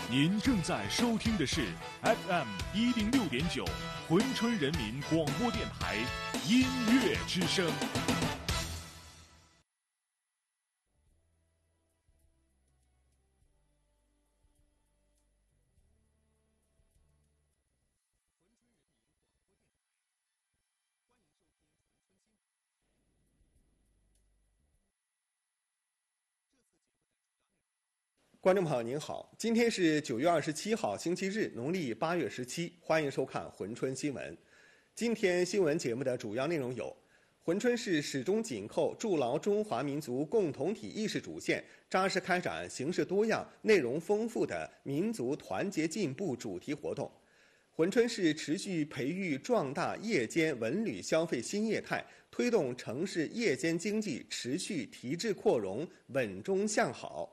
您正在收听的是 FM106.9珲春人民广播电台音乐之声。 观众朋友您好，今天是9月27号星期日，农历8月17，欢迎收看珲春新闻。今天新闻节目的主要内容有：珲春市始终紧扣筑牢中华民族共同体意识主线，扎实开展形式多样、内容丰富的民族团结进步主题活动。珲春市持续培育壮大夜间文旅消费新业态，推动城市夜间经济持续提质扩容、稳中向好。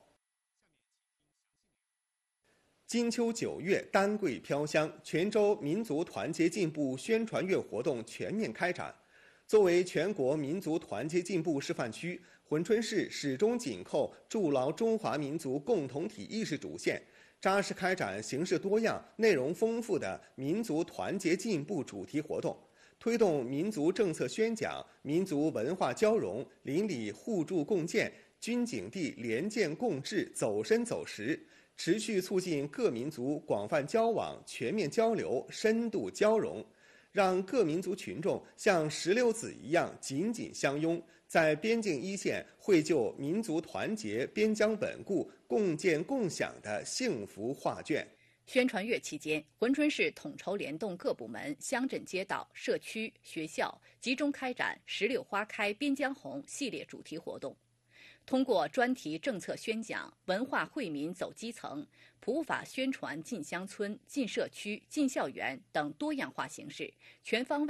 金秋9月，丹桂飘香，泉州民族团结进步宣传月活动全面开展。作为全国民族团结进步示范区，珲春市始终紧扣筑牢中华民族共同体意识主线，扎实开展形式多样、内容丰富的民族团结进步主题活动，推动民族政策宣讲、民族文化交融、邻里互助共建、军警地联建共治走深走实，持续促进各民族广泛交往、全面交流、深度交融，让各民族群众像石榴籽一样紧紧相拥，在边境一线绘就民族团结、边疆稳固、共建共享的幸福画卷。 宣传月期间，珲春市统筹联动各部门、乡镇街道、社区、学校，集中开展“石榴花开边疆红”系列主题活动。通过专题政策宣讲、文化惠民走基层、普法宣传进乡村、进社区、进校园等多样化形式，全方位